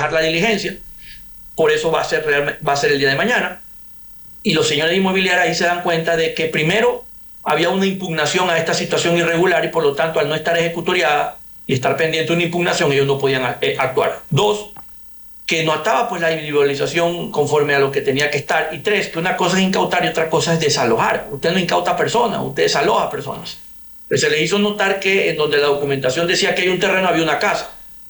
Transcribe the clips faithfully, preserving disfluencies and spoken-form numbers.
zanjar la diligencia. Por eso va a ser, real, va a ser el día de mañana. Y los señores de inmobiliaria ahí se dan cuenta de que primero había una impugnación a esta situación irregular y por lo tanto al no estar ejecutoriada y estar pendiente de una impugnación ellos no podían actuar. Dos, que no estaba pues la individualización conforme a lo que tenía que estar. Y tres, que una cosa es incautar y otra cosa es desalojar. Usted no incauta personas, usted desaloja personas. Pero se les hizo notar que en donde la documentación decía que hay un terreno había una casa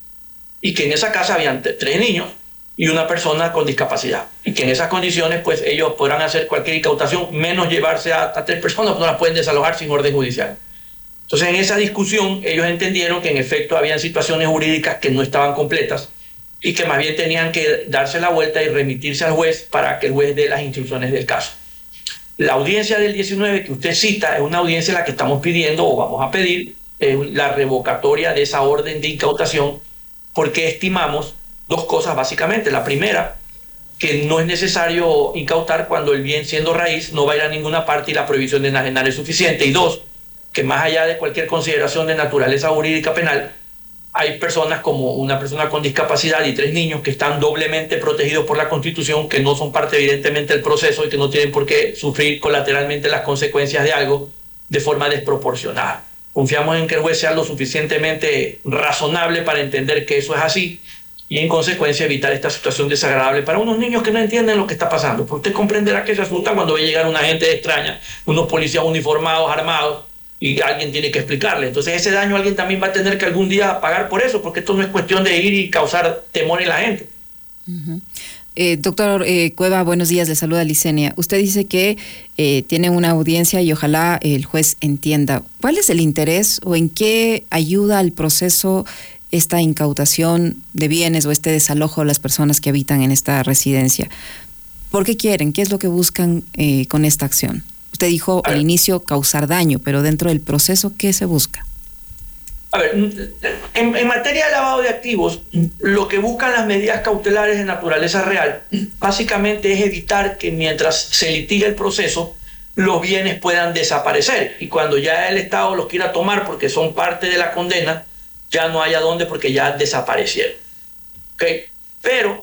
y que en esa casa habían tres niños y una persona con discapacidad y que en esas condiciones pues ellos podrán hacer cualquier incautación menos llevarse a, a tres personas, pues no las pueden desalojar sin orden judicial. Entonces en esa discusión ellos entendieron que en efecto habían situaciones jurídicas que no estaban completas y que más bien tenían que darse la vuelta y remitirse al juez para que el juez dé las instrucciones del caso. La audiencia del diecinueve que usted cita es una audiencia en la que estamos pidiendo o vamos a pedir eh, la revocatoria de esa orden de incautación porque estimamos dos cosas básicamente. La primera, que no es necesario incautar cuando el bien siendo raíz no va a ir a ninguna parte y la prohibición de enajenar es suficiente. Y dos, que más allá de cualquier consideración de naturaleza jurídica penal, hay personas como una persona con discapacidad y tres niños que están doblemente protegidos por la Constitución, que no son parte evidentemente del proceso y que no tienen por qué sufrir colateralmente las consecuencias de algo de forma desproporcionada. Confiamos en que el juez sea lo suficientemente razonable para entender que eso es así y en consecuencia evitar esta situación desagradable para unos niños que no entienden lo que está pasando. Porque usted comprenderá que se asusta cuando ve llegar una gente extraña, unos policías uniformados, armados, y alguien tiene que explicarle. Entonces ese daño alguien también va a tener que algún día pagar por eso, porque esto no es cuestión de ir y causar temor en la gente. Uh-huh. Eh, doctor eh, Cueva, buenos días, le saluda Licenia. Usted dice que eh, tiene una audiencia y ojalá el juez entienda. ¿Cuál es el interés o en qué ayuda al proceso esta incautación de bienes o este desalojo de las personas que habitan en esta residencia? ¿Por qué quieren? ¿Qué es lo que buscan eh, con esta acción? Usted dijo al inicio causar daño, pero dentro del proceso, ¿qué se busca? A ver, en, en materia de lavado de activos, lo que buscan las medidas cautelares de naturaleza real básicamente es evitar que mientras se litiga el proceso, los bienes puedan desaparecer. Y cuando ya el Estado los quiera tomar porque son parte de la condena, ya no haya dónde porque ya desaparecieron. ¿Okay? Pero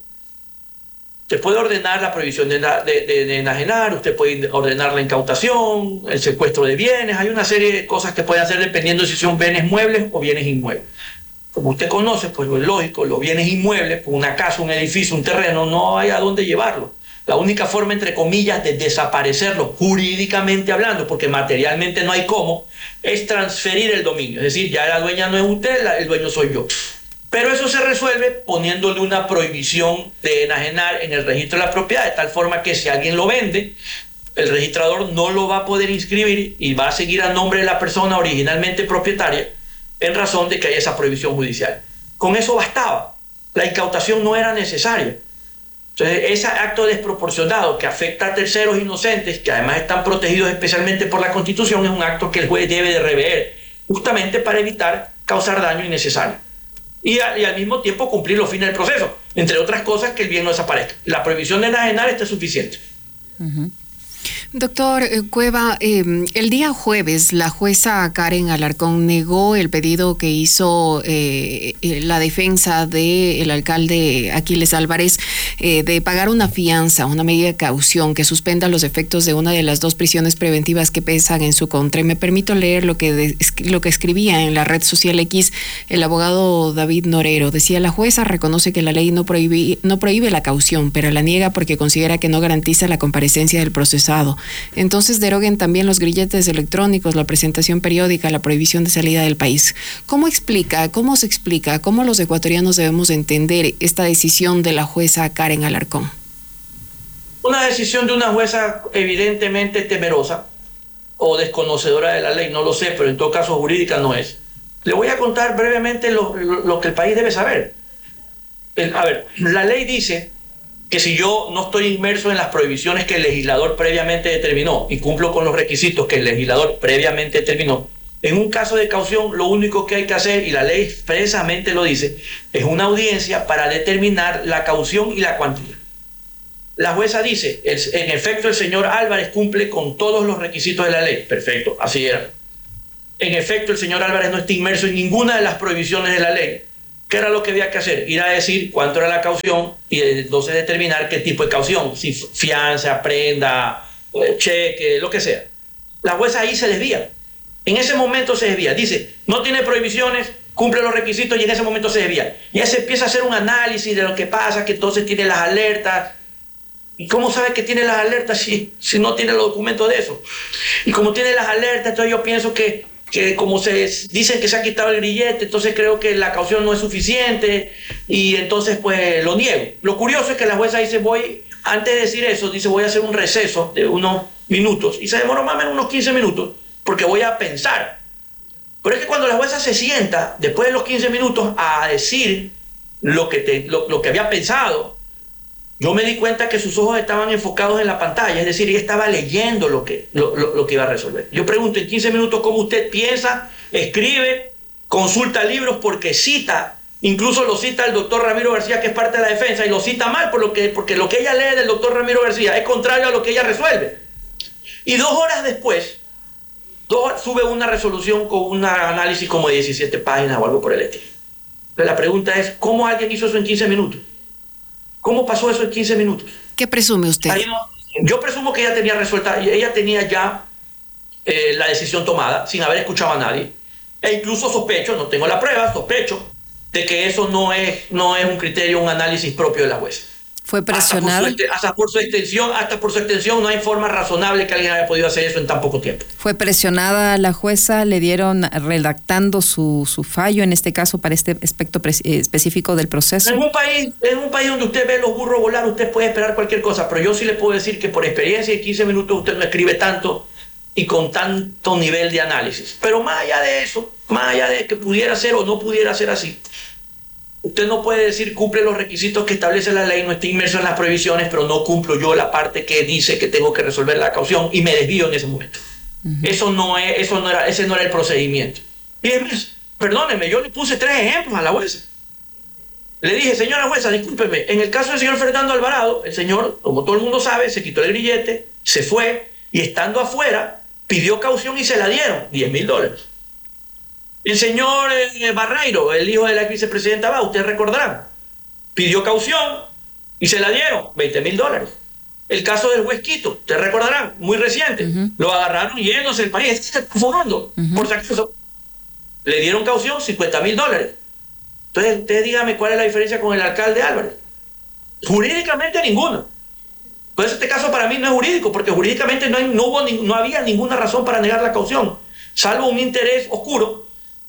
usted puede ordenar la prohibición de, de, de, de enajenar, usted puede ordenar la incautación, el secuestro de bienes, hay una serie de cosas que puede hacer dependiendo si son bienes muebles o bienes inmuebles. Como usted conoce, pues lo es lógico, los bienes inmuebles, pues una casa, un edificio, un terreno, no hay a dónde llevarlo. La única forma, entre comillas, de desaparecerlo, jurídicamente hablando, porque materialmente no hay cómo, es transferir el dominio. Es decir, ya la dueña no es usted, el dueño soy yo. Pero eso se resuelve poniéndole una prohibición de enajenar en el registro de la propiedad, de tal forma que si alguien lo vende, el registrador no lo va a poder inscribir y va a seguir a nombre de la persona originalmente propietaria en razón de que hay esa prohibición judicial. Con eso bastaba. La incautación no era necesaria. Entonces, ese acto desproporcionado que afecta a terceros inocentes, que además están protegidos especialmente por la Constitución, es un acto que el juez debe de rever, justamente para evitar causar daño innecesario. Y, a, y al mismo tiempo cumplir los fines del proceso, entre otras cosas que el bien no desaparezca. La prohibición de enajenar está suficiente. Uh-huh. Doctor Cueva, eh, el día jueves la jueza Karen Alarcón negó el pedido que hizo eh, la defensa del alcalde Aquiles Álvarez eh, de pagar una fianza, una medida de caución que suspenda los efectos de una de las dos prisiones preventivas que pesan en su contra. Y me permito leer lo que, de, lo que escribía en la red social X el abogado David Norero. Decía: la jueza reconoce que la ley no prohíbe, no prohíbe la caución, pero la niega porque considera que no garantiza la comparecencia del procesado. Entonces deroguen también los grilletes electrónicos, la presentación periódica, la prohibición de salida del país. ¿Cómo explica, cómo se explica, cómo los ecuatorianos debemos entender esta decisión de la jueza Karen Alarcón? Una decisión de una jueza evidentemente temerosa o desconocedora de la ley, no lo sé, pero en todo caso jurídica no es. Le voy a contar brevemente lo, lo, lo que el país debe saber. El, a ver, la ley dice que si yo no estoy inmerso en las prohibiciones que el legislador previamente determinó y cumplo con los requisitos que el legislador previamente determinó, en un caso de caución lo único que hay que hacer, y la ley expresamente lo dice, es una audiencia para determinar la caución y la cuantía. La jueza dice, el, en efecto el señor Álvarez cumple con todos los requisitos de la ley. Perfecto, así era. En efecto el señor Álvarez no está inmerso en ninguna de las prohibiciones de la ley. ¿Qué era lo que había que hacer? Ir a decir cuánto era la caución y entonces determinar qué tipo de caución, si fianza, prenda, cheque, lo que sea. La jueza ahí se desvía. En ese momento se desvía. Dice, no tiene prohibiciones, cumple los requisitos y en ese momento se desvía. Ya se empieza a hacer un análisis de lo que pasa, que entonces tiene las alertas. ¿Y cómo sabe que tiene las alertas si, si no tiene los documentos de eso? Y como tiene las alertas, entonces yo pienso que que como se dicen que se ha quitado el grillete, entonces creo que la caución no es suficiente y entonces pues lo niego. Lo curioso es que la jueza dice, voy, antes de decir eso, dice voy a hacer un receso de unos minutos y se demoró más o menos unos quince minutos porque voy a pensar. Pero es que cuando la jueza se sienta, después de los quince minutos, a decir lo que, te, lo, lo que había pensado, yo me di cuenta que sus ojos estaban enfocados en la pantalla, es decir, ella estaba leyendo lo que, lo, lo, lo que iba a resolver. Yo pregunto en quince minutos cómo usted piensa, escribe, consulta libros, porque cita, incluso lo cita el doctor Ramiro García, que es parte de la defensa, y lo cita mal por lo que, porque lo que ella lee del doctor Ramiro García es contrario a lo que ella resuelve. Y dos horas después, dos, sube una resolución con un análisis como de diecisiete páginas o algo por el estilo. Pero la pregunta es, ¿cómo alguien hizo eso en quince minutos? ¿Cómo pasó eso en quince minutos? ¿Qué presume usted? No, yo presumo que ella tenía resuelta, ella tenía ya eh, la decisión tomada sin haber escuchado a nadie. E incluso sospecho, no tengo la prueba, sospecho de que eso no es, no es un criterio, un análisis propio de la jueza. ¿Fue presionada? Hasta por, su, hasta por su extensión, hasta por su extensión no hay forma razonable que alguien haya podido hacer eso en tan poco tiempo. ¿Fue presionada la jueza? ¿Le dieron redactando su, su fallo, en este caso, para este aspecto pre- específico del proceso? En un país, en un país donde usted ve los burros volar, usted puede esperar cualquier cosa, pero yo sí le puedo decir que por experiencia en quince minutos usted no escribe tanto y con tanto nivel de análisis. Pero más allá de eso, más allá de que pudiera ser o no pudiera ser así, usted no puede decir cumple los requisitos que establece la ley, no esté inmerso en las prohibiciones, pero no cumplo yo la parte que dice que tengo que resolver la caución y me desvío en ese momento. Uh-huh. Eso no es, eso no era, ese no era el procedimiento. Y es más, perdóneme, yo le puse tres ejemplos a la jueza. Le dije, señora jueza, discúlpeme, en el caso del señor Fernando Alvarado, el señor, como todo el mundo sabe, se quitó el grillete, se fue y estando afuera pidió caución y se la dieron, diez mil dólares. El señor eh, Barreiro, el hijo de la vicepresidenta Bá, ustedes recordarán, pidió caución y se la dieron, veinte mil dólares. El caso del juez Quito, ustedes recordarán, muy reciente, uh-huh. Lo agarraron yéndose el país, está fugando, uh-huh. Por si acaso. Le dieron caución, cincuenta mil dólares. Entonces, ustedes díganme cuál es la diferencia con el alcalde Álvarez. Jurídicamente ninguna. Entonces, este caso para mí no es jurídico, porque jurídicamente no, hay, no, hubo, no había ninguna razón para negar la caución, salvo un interés oscuro.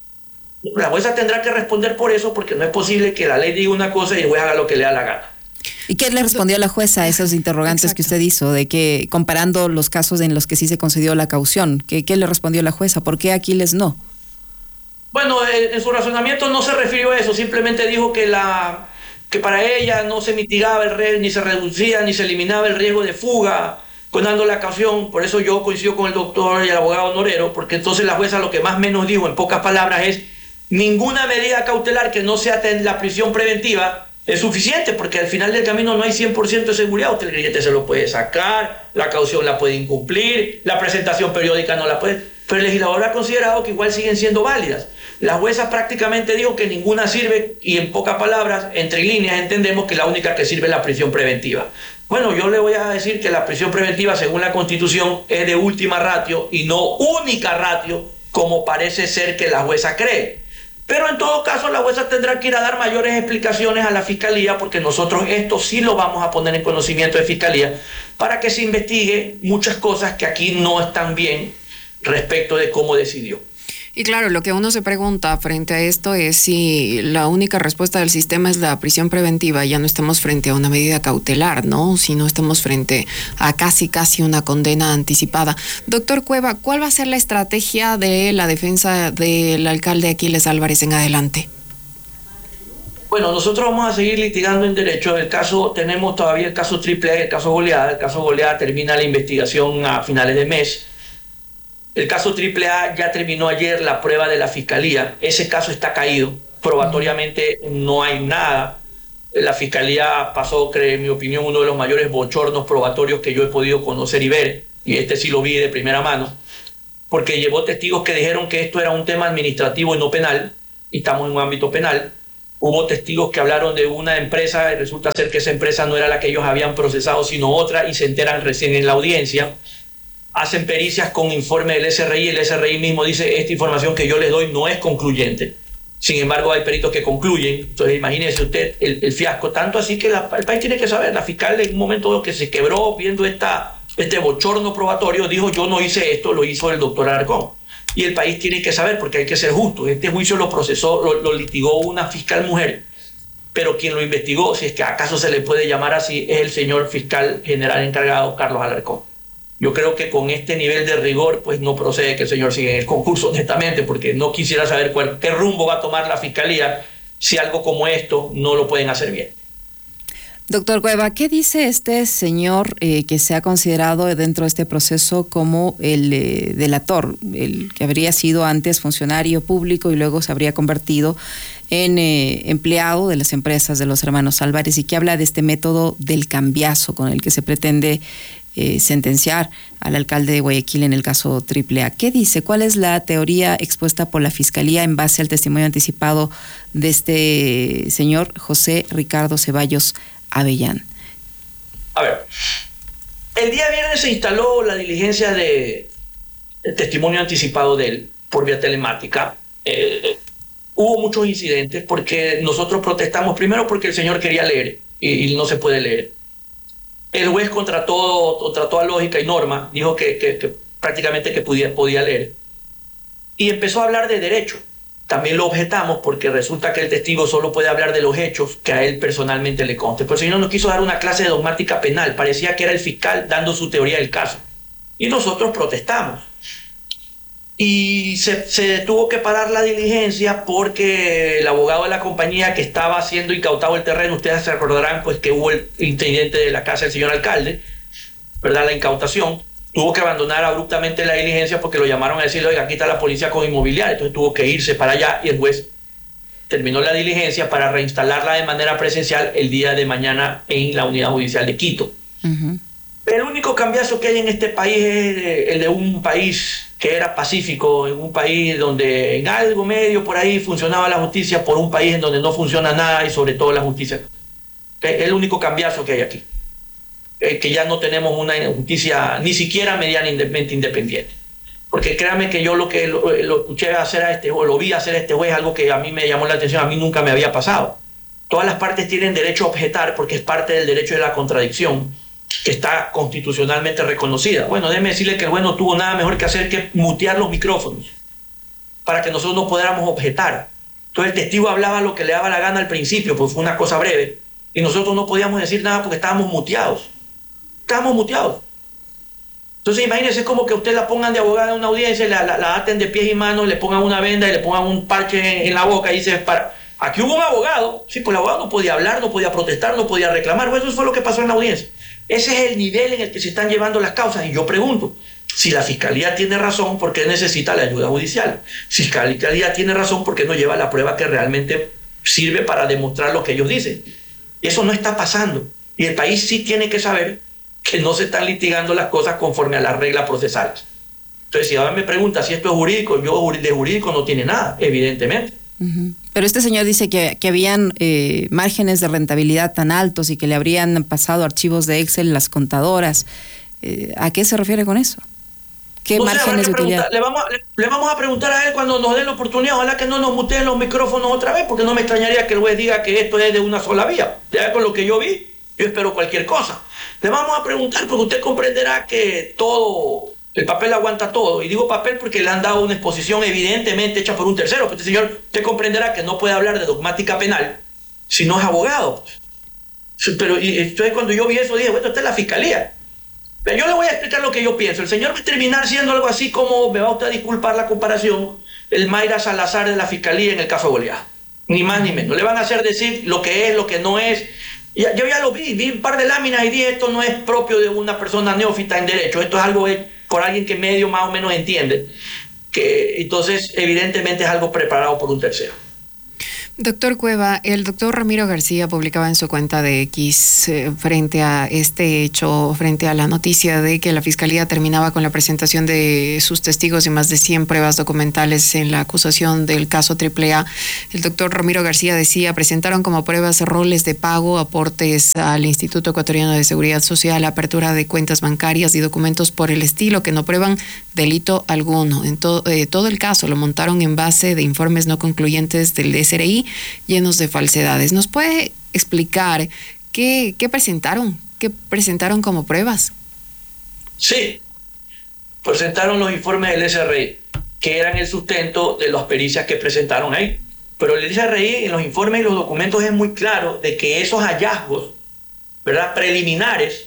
La jueza tendrá que responder por eso, porque no es posible que la ley diga una cosa y el juez haga lo que le da la gana. ¿Y qué le respondió la jueza a esos interrogantes Exacto. que usted hizo, de que comparando los casos en los que sí se concedió la caución? ¿Qué, qué le respondió la jueza? ¿Por qué Aquiles no? Bueno, en, en su razonamiento no se refirió a eso, simplemente dijo que, la, que para ella no se mitigaba el riesgo, ni se reducía, ni se eliminaba el riesgo de fuga con dando la caución. Por eso yo coincido con el doctor y el abogado Norero, porque entonces la jueza lo que más menos dijo, en pocas palabras, es ninguna medida cautelar que no sea la prisión preventiva es suficiente, porque al final del camino no hay cien por ciento de seguridad. Usted el grillete se lo puede sacar, la caución la puede incumplir, la presentación periódica no la puede, pero el legislador ha considerado que igual siguen siendo válidas. La jueza prácticamente dijo que ninguna sirve y en pocas palabras, entre líneas, entendemos que la única que sirve es la prisión preventiva. Bueno, yo le voy a decir que la prisión preventiva, según la Constitución, es de última ratio y no única ratio, como parece ser que la jueza cree. Pero en todo caso la jueza tendrá que ir a dar mayores explicaciones a la Fiscalía, porque nosotros esto sí lo vamos a poner en conocimiento de Fiscalía para que se investigue muchas cosas que aquí no están bien respecto de cómo decidió. Y claro, lo que uno se pregunta frente a esto es si la única respuesta del sistema es la prisión preventiva, ya no estamos frente a una medida cautelar, ¿no? Si no estamos frente a casi casi una condena anticipada. Doctor Cueva, ¿cuál va a ser la estrategia de la defensa del alcalde Aquiles Álvarez en adelante? Bueno, nosotros vamos a seguir litigando en derecho. El caso, tenemos todavía el caso triple A, el caso Goleada. El caso Goleada termina la investigación a finales de mes. El caso triple A ya terminó ayer la prueba de la Fiscalía. Ese caso está caído. Probatoriamente no hay nada. La Fiscalía pasó, creo, en mi opinión, uno de los mayores bochornos probatorios que yo he podido conocer y ver. Y este sí lo vi de primera mano. Porque llevó testigos que dijeron que esto era un tema administrativo y no penal. Y estamos en un ámbito penal. Hubo testigos que hablaron de una empresa y resulta ser que esa empresa no era la que ellos habían procesado, sino otra, y se enteran recién en la audiencia. Hacen pericias con informe del S R I, el S R I mismo dice, esta información que yo les doy no es concluyente. Sin embargo, hay peritos que concluyen. Entonces, imagínese usted el, el fiasco. Tanto así que la, el país tiene que saber, la fiscal en un momento que se quebró viendo esta, este bochorno probatorio, dijo, yo no hice esto, lo hizo el doctor Alarcón. Y el país tiene que saber, porque hay que ser justo. Este juicio lo procesó, lo, lo litigó una fiscal mujer, pero quien lo investigó, si es que acaso se le puede llamar así, es el señor fiscal general encargado, Carlos Alarcón. Yo creo que con este nivel de rigor, pues no procede que el señor siga en el concurso, honestamente, porque no quisiera saber cuál, qué rumbo va a tomar la fiscalía si algo como esto no lo pueden hacer bien. Doctor Cueva, ¿qué dice este señor eh, que se ha considerado dentro de este proceso como el eh, delator, el que habría sido antes funcionario público y luego se habría convertido en eh, empleado de las empresas de los hermanos Álvarez, y que habla de este método del cambiazo con el que se pretende eh, sentenciar al alcalde de Guayaquil en el caso Triple A? ¿Qué dice? ¿Cuál es la teoría expuesta por la Fiscalía en base al testimonio anticipado de este señor José Ricardo Ceballos Avellán? A ver, el día viernes se instaló la diligencia de, de testimonio anticipado de él por vía telemática. Eh, hubo muchos incidentes porque nosotros protestamos primero porque el señor quería leer y, y no se puede leer. El juez contra, todo, contra toda lógica y norma dijo que, que, que prácticamente que podía, podía leer y empezó a hablar de derecho. También lo objetamos porque resulta que el testigo solo puede hablar de los hechos que a él personalmente le conste. Pero el señor nos quiso dar una clase de dogmática penal, parecía que era el fiscal dando su teoría del caso. Y nosotros protestamos. Y se, se tuvo que parar la diligencia porque el abogado de la compañía que estaba siendo incautado el terreno, ustedes se recordarán pues que hubo el incidente de la casa del señor alcalde, ¿verdad? La incautación. Tuvo que abandonar abruptamente la diligencia porque lo llamaron a decirle, oiga, aquí está la policía con inmobiliaria. Entonces tuvo que irse para allá y el juez terminó la diligencia para reinstalarla de manera presencial el día de mañana en la unidad judicial de Quito. Uh-huh. El único cambiazo que hay en este país es el de un país que era pacífico, en un país donde en algo medio por ahí funcionaba la justicia, por un país en donde no funciona nada y sobre todo la justicia. Es el único cambiazo que hay aquí. Que ya no tenemos una justicia ni siquiera medianamente independiente. Porque créame que yo lo que lo, lo escuché hacer a este, o lo vi hacer a este juez, algo que a mí me llamó la atención, a mí nunca me había pasado. Todas las partes tienen derecho a objetar porque es parte del derecho de la contradicción que está constitucionalmente reconocida. Bueno, déjeme decirle que el juez no tuvo nada mejor que hacer que mutear los micrófonos para que nosotros no pudiéramos objetar. Entonces el testigo hablaba lo que le daba la gana al principio, pues fue una cosa breve, y nosotros no podíamos decir nada porque estábamos muteados. Estábamos muteados. Entonces imagínense como que usted la pongan de abogada en una audiencia, la, la, la aten de pies y manos, le pongan una venda y le pongan un parche en, en la boca y dice, para. Aquí hubo un abogado, sí, pues el abogado no podía hablar, no podía protestar, no podía reclamar. Bueno, eso fue lo que pasó en la audiencia. Ese es el nivel en el que se están llevando las causas. Y yo pregunto, si la Fiscalía tiene razón, ¿por qué necesita la ayuda judicial? Si la Fiscalía tiene razón, ¿por qué no lleva la prueba que realmente sirve para demostrar lo que ellos dicen? Eso no está pasando. Y el país sí tiene que saber que no se están litigando las cosas conforme a las reglas procesales. Entonces, si ahora me pregunta si esto es jurídico, yo de jurídico no tiene nada, evidentemente. Uh-huh. Pero este señor dice que, que habían eh, márgenes de rentabilidad tan altos y que le habrían pasado archivos de Excel las contadoras. Eh, ¿A qué se refiere con eso? ¿Qué no márgenes sé, de utilidad? Le vamos, a, le, le vamos a preguntar a él cuando nos den la oportunidad. Ojalá que no nos muteen los micrófonos otra vez, porque no me extrañaría que el juez diga que esto es de una sola vía. Ya con lo que yo vi, yo espero cualquier cosa. Le vamos a preguntar porque usted comprenderá que todo, el papel aguanta todo. Y digo papel porque le han dado una exposición evidentemente hecha por un tercero. Pero este señor, usted comprenderá que no puede hablar de dogmática penal si no es abogado. Pero y, entonces cuando yo vi eso dije, bueno, esta es la Fiscalía. Pero yo le voy a explicar lo que yo pienso. El señor va a terminar siendo algo así como, me va usted a disculpar la comparación, el Mayra Salazar de la Fiscalía en el caso de Goliat. Ni más ni menos. Le van a hacer decir lo que es, lo que no es. Ya, yo ya lo vi, vi un par de láminas y dije, esto no es propio de una persona neófita en derecho, esto es algo por alguien que medio más o menos entiende, que entonces evidentemente es algo preparado por un tercero. Doctor Cueva, el doctor Ramiro García publicaba en su cuenta de X eh, frente a este hecho, frente a la noticia de que la Fiscalía terminaba con la presentación de sus testigos y más de cien pruebas documentales en la acusación del caso Triple A. El doctor Ramiro García decía, presentaron como pruebas roles de pago, aportes al Instituto Ecuatoriano de Seguridad Social, apertura de cuentas bancarias y documentos por el estilo que no prueban delito alguno. En to, eh, todo el caso lo montaron en base de informes no concluyentes del S R I llenos de falsedades. ¿Nos puede explicar qué, qué presentaron? ¿Qué presentaron como pruebas? Sí, presentaron los informes del S R I, que eran el sustento de las pericias que presentaron ahí. Pero el S R I en los informes y los documentos es muy claro de que esos hallazgos, ¿verdad?, preliminares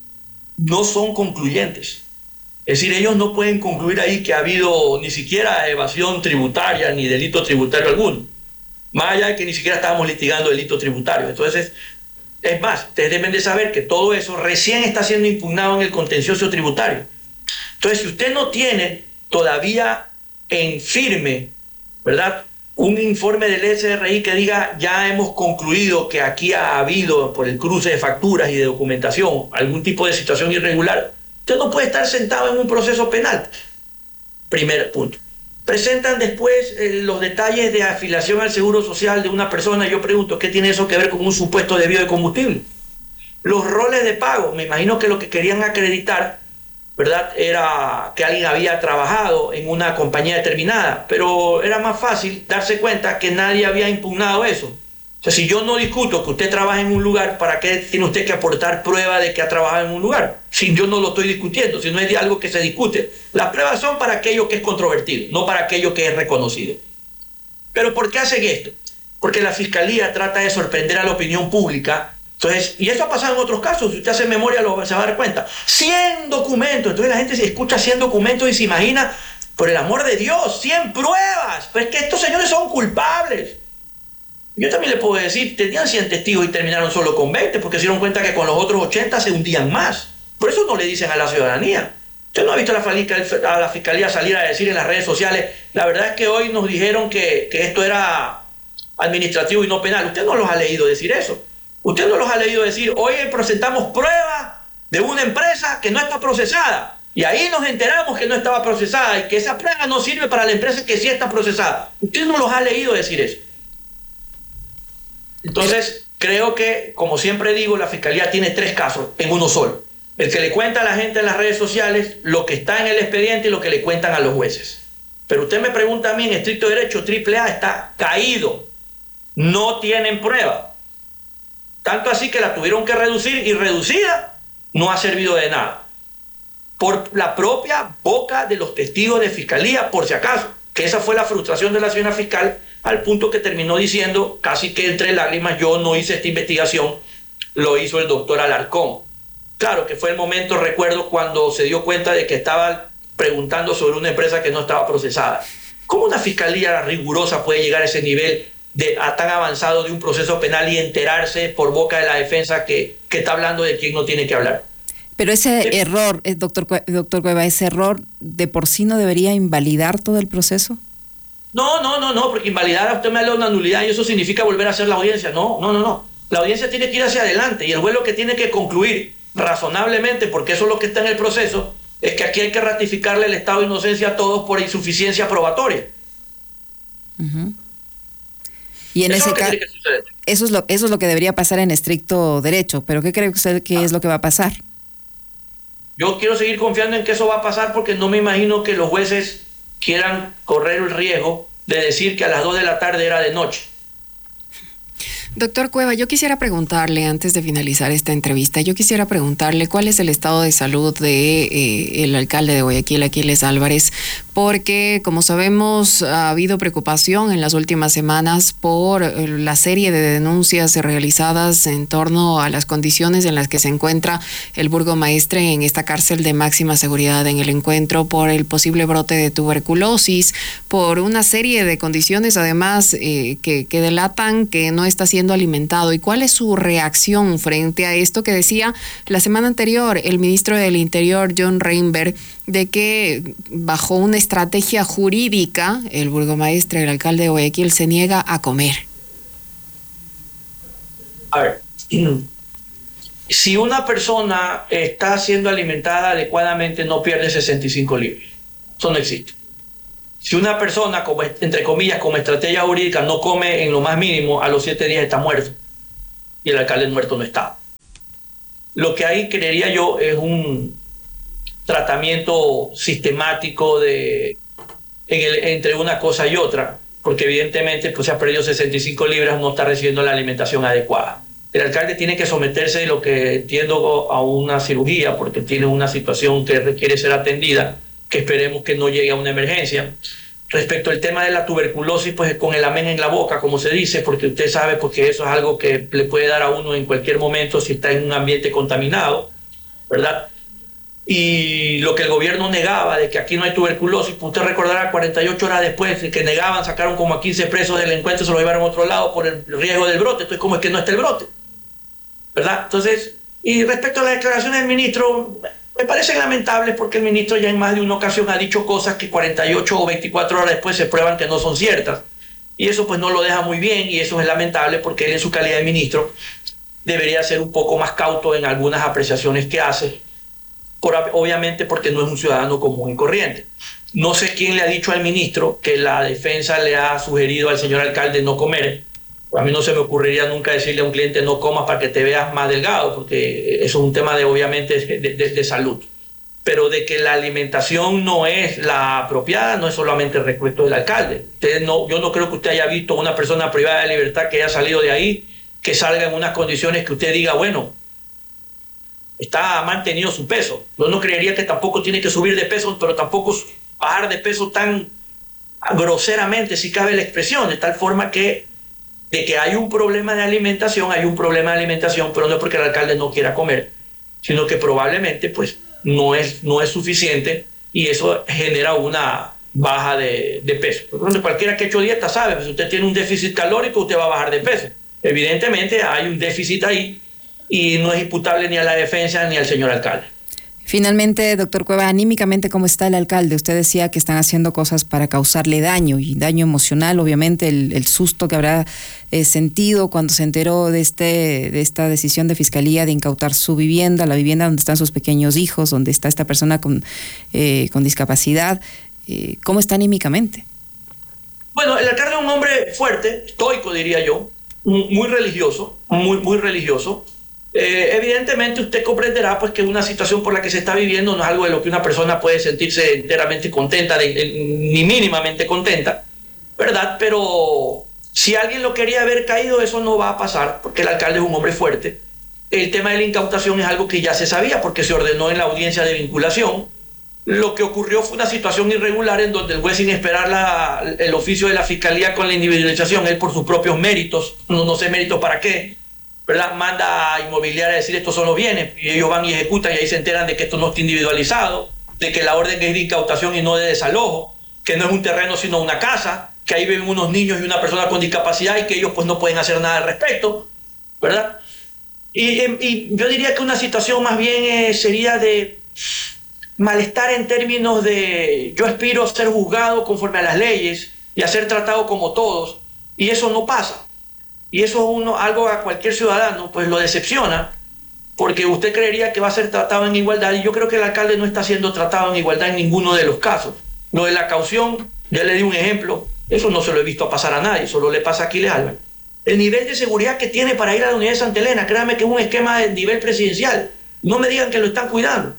no son concluyentes. Es decir, ellos no pueden concluir ahí que ha habido ni siquiera evasión tributaria ni delito tributario alguno. Más allá de que ni siquiera estábamos litigando delito tributario. Entonces, es más, ustedes deben de saber que todo eso recién está siendo impugnado en el contencioso tributario. Entonces, si usted no tiene todavía en firme, ¿verdad?, un informe del S R I que diga ya hemos concluido que aquí ha habido, por el cruce de facturas y de documentación, algún tipo de situación irregular, usted no puede estar sentado en un proceso penal. Primer punto. Presentan después eh, los detalles de afiliación al seguro social de una persona. Yo pregunto, ¿qué tiene eso que ver con un supuesto desvío de combustible? Los roles de pago, me imagino que lo que querían acreditar, ¿verdad?, era que alguien había trabajado en una compañía determinada, pero era más fácil darse cuenta que nadie había impugnado eso. O sea, si yo no discuto que usted trabaja en un lugar, ¿para qué tiene usted que aportar prueba de que ha trabajado en un lugar? Si yo no lo estoy discutiendo, si no es de algo que se discute. Las pruebas son para aquello que es controvertido, no para aquello que es reconocido. ¿Pero por qué hacen esto? Porque la Fiscalía trata de sorprender a la opinión pública. Entonces, y eso ha pasado en otros casos, si usted hace memoria lo, se va a dar cuenta. cien documentos, entonces la gente se escucha cien documentos y se imagina, por el amor de Dios, cien pruebas. Pues que estos señores son culpables. Yo también le puedo decir, tenían cien testigos y terminaron solo con veinte, porque se dieron cuenta que con los otros ochenta se hundían más. Por eso no le dicen a la ciudadanía. Usted no ha visto a la, a la Fiscalía salir a decir en las redes sociales, la verdad es que hoy nos dijeron que, que esto era administrativo y no penal. Usted no los ha leído decir eso. Usted no los ha leído decir, hoy presentamos pruebas de una empresa que no está procesada. Y ahí nos enteramos que no estaba procesada y que esa prueba no sirve para la empresa que sí está procesada. Usted no los ha leído decir eso. Entonces, creo que, como siempre digo, la Fiscalía tiene tres casos en uno solo. El que le cuenta a la gente en las redes sociales, lo que está en el expediente y lo que le cuentan a los jueces. Pero usted me pregunta a mí, en estricto derecho, Triple A está caído. No tienen prueba. Tanto así que la tuvieron que reducir y reducida no ha servido de nada. Por la propia boca de los testigos de Fiscalía, por si acaso. Que esa fue la frustración de la señora fiscal, al punto que terminó diciendo, casi que entre lágrimas, yo no hice esta investigación, lo hizo el doctor Alarcón. Claro que fue el momento, recuerdo, cuando se dio cuenta de que estaba preguntando sobre una empresa que no estaba procesada. ¿Cómo una fiscalía rigurosa puede llegar a ese nivel de, a tan avanzado de un proceso penal y enterarse por boca de la defensa que, que está hablando de quien no tiene que hablar? Pero ese ¿Sí? error, doctor, doctor Cueva, ese error de por sí no debería invalidar todo el proceso. No, no, no, no, porque invalidar a usted me da una nulidad y eso significa volver a hacer la audiencia. No, no, no, no. La audiencia tiene que ir hacia adelante y el juez lo que tiene que concluir razonablemente, porque eso es lo que está en el proceso, es que aquí hay que ratificarle el estado de inocencia a todos por insuficiencia probatoria. Uh-huh. Y en eso ese caso, eso es lo eso es lo que debería pasar en estricto derecho. Pero ¿qué cree usted que ah. es lo que va a pasar? Yo quiero seguir confiando en que eso va a pasar porque no me imagino que los jueces quieran correr el riesgo de decir que a las dos de la tarde era de noche. Doctor Cueva, yo quisiera preguntarle, antes de finalizar esta entrevista, yo quisiera preguntarle cuál es el estado de salud de eh, el alcalde de Guayaquil, Aquiles Álvarez, porque, como sabemos, ha habido preocupación en las últimas semanas por la serie de denuncias realizadas en torno a las condiciones en las que se encuentra el burgomaestre en esta cárcel de máxima seguridad en El Encuentro, por el posible brote de tuberculosis, por una serie de condiciones, además, eh, que, que delatan que no está siendo alimentado. ¿Y cuál es su reacción frente a esto que decía la semana anterior el ministro del Interior, John Reinberg, de que bajo una estrategia jurídica el burgomaestre, el alcalde de Guayaquil, se niega a comer? A ver, si una persona está siendo alimentada adecuadamente, no pierde sesenta y cinco libras. Eso no existe. Si una persona, como, entre comillas, como estrategia jurídica, no come en lo más mínimo, a los siete días está muerto. Y el alcalde muerto no está. Lo que hay, creería yo, es un tratamiento sistemático de, en el, entre una cosa y otra, porque evidentemente pues, se ha perdido sesenta y cinco libras, no está recibiendo la alimentación adecuada. El alcalde tiene que someterse, lo que entiendo, a una cirugía, porque tiene una situación que requiere ser atendida, que esperemos que no llegue a una emergencia. Respecto al tema de la tuberculosis, pues con el amén en la boca, como se dice, porque usted sabe pues, que eso es algo que le puede dar a uno en cualquier momento si está en un ambiente contaminado, ¿verdad? Y lo que el gobierno negaba de que aquí no hay tuberculosis, pues usted recordará cuarenta y ocho horas después de que negaban, sacaron como a quince presos del encuentro, se los llevaron a otro lado por el riesgo del brote. Entonces, ¿cómo es que no está el brote? ¿Verdad? Entonces, y respecto a las declaraciones del ministro, me parecen lamentables porque el ministro ya en más de una ocasión ha dicho cosas que cuarenta y ocho o veinticuatro horas después se prueban que no son ciertas. Y eso pues no lo deja muy bien y eso es lamentable porque él en su calidad de ministro debería ser un poco más cauto en algunas apreciaciones que hace, por, obviamente porque no es un ciudadano común y corriente. No sé quién le ha dicho al ministro que la defensa le ha sugerido al señor alcalde no comer. A mí no se me ocurriría nunca decirle a un cliente no comas para que te veas más delgado, porque eso es un tema de obviamente de, de, de salud. Pero de que la alimentación no es la apropiada, no es solamente el recuento del alcalde. Usted no, yo no creo que usted haya visto una persona privada de libertad que haya salido de ahí, que salga en unas condiciones que usted diga, bueno, está mantenido su peso. Yo no creería que tampoco tiene que subir de peso, pero tampoco bajar de peso tan groseramente, si cabe la expresión, de tal forma que de que hay un problema de alimentación, hay un problema de alimentación, pero no es porque el alcalde no quiera comer, sino que probablemente pues no es, no es suficiente y eso genera una baja de, de peso. Entonces, cualquiera que ha hecho dieta sabe, pues, si usted tiene un déficit calórico, usted va a bajar de peso. Evidentemente hay un déficit ahí y no es imputable ni a la defensa ni al señor alcalde. Finalmente, doctor Cueva, anímicamente, ¿cómo está el alcalde? Usted decía que están haciendo cosas para causarle daño, y daño emocional, obviamente, el, el susto que habrá eh, sentido cuando se enteró de, este, de esta decisión de Fiscalía de incautar su vivienda, la vivienda donde están sus pequeños hijos, donde está esta persona con, eh, con discapacidad. Eh, ¿Cómo está anímicamente? Bueno, el alcalde es un hombre fuerte, estoico, diría yo, muy religioso, muy, muy religioso. Eh, evidentemente usted comprenderá pues que una situación por la que se está viviendo no es algo de lo que una persona puede sentirse enteramente contenta, de, de, ni mínimamente contenta, ¿verdad? Pero si alguien lo quería haber caído, eso no va a pasar, porque el alcalde es un hombre fuerte. El tema de la incautación es algo que ya se sabía, porque se ordenó en la audiencia de vinculación. Lo que ocurrió fue una situación irregular en donde el juez, sin esperar la, el oficio de la Fiscalía con la individualización, él por sus propios méritos, no, no sé méritos para qué, ¿verdad? Manda a inmobiliaria a decir estos son los bienes, y ellos van y ejecutan y ahí se enteran de que esto no está individualizado, de que la orden es de incautación y no de desalojo, que no es un terreno sino una casa, que ahí viven unos niños y una persona con discapacidad y que ellos pues no pueden hacer nada al respecto, ¿verdad? Y, y yo diría que una situación más bien eh, sería de malestar en términos de yo aspiro a ser juzgado conforme a las leyes y a ser tratado como todos, y eso no pasa. Y eso uno, algo a cualquier ciudadano pues lo decepciona, porque usted creería que va a ser tratado en igualdad, y yo creo que el alcalde no está siendo tratado en igualdad en ninguno de los casos. Lo de la caución, ya le di un ejemplo, eso no se lo he visto pasar a nadie, solo le pasa a Aquiles Álvarez. El nivel de seguridad que tiene para ir a la unidad de Santa Elena, créame que es un esquema de nivel presidencial, no me digan que lo están cuidando.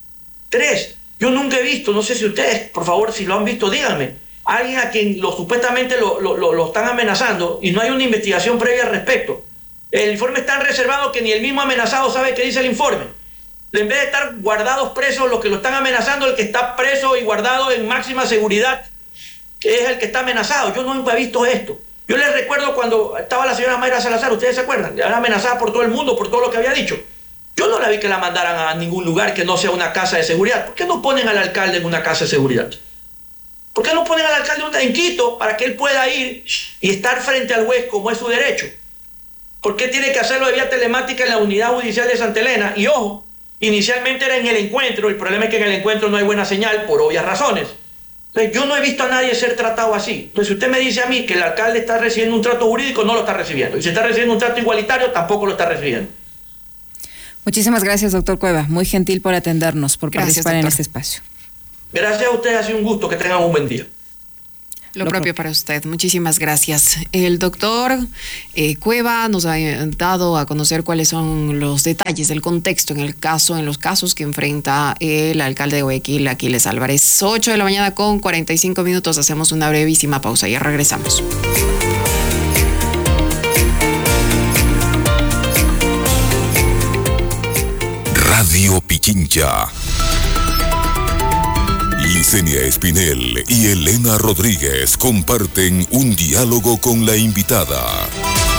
Tres, yo nunca he visto, no sé si ustedes, por favor, si lo han visto, díganme, alguien a quien lo, supuestamente lo, lo, lo, lo están amenazando y no hay una investigación previa al respecto. El informe es tan reservado que ni el mismo amenazado sabe qué dice el informe. En vez de estar guardados presos los que lo están amenazando, el que está preso y guardado en máxima seguridad es el que está amenazado. Yo nunca he visto esto. Yo les recuerdo cuando estaba la señora Mayra Salazar, ¿ustedes se acuerdan? Era amenazada por todo el mundo, por todo lo que había dicho. Yo no la vi que la mandaran a ningún lugar que no sea una casa de seguridad. ¿Por qué no ponen al alcalde en una casa de seguridad? ¿Por qué no ponen al alcalde en Quito para que él pueda ir y estar frente al juez como es su derecho? ¿Por qué tiene que hacerlo de vía telemática en la unidad judicial de Santa Elena? Y ojo, inicialmente era en el encuentro, el problema es que en el encuentro no hay buena señal por obvias razones. Entonces, yo no he visto a nadie ser tratado así. Entonces, si usted me dice a mí que el alcalde está recibiendo un trato jurídico, no lo está recibiendo. Y si está recibiendo un trato igualitario, tampoco lo está recibiendo. Muchísimas gracias, doctor Cueva. Muy gentil por atendernos, por Gracias, participar doctor. en este espacio. Gracias a ustedes, ha sido un gusto. Que tengan un buen día. Lo Lo propio para usted. Muchísimas gracias. El doctor eh, Cueva nos ha dado a conocer cuáles son los detalles del contexto en el caso, en los casos que enfrenta el alcalde de Guayaquil, Aquiles Álvarez. ocho de la mañana con cuarenta y cinco minutos. Hacemos una brevísima pausa y ya regresamos. Radio Pichincha. Licenia Espinel y Elena Rodríguez comparten un diálogo con la invitada.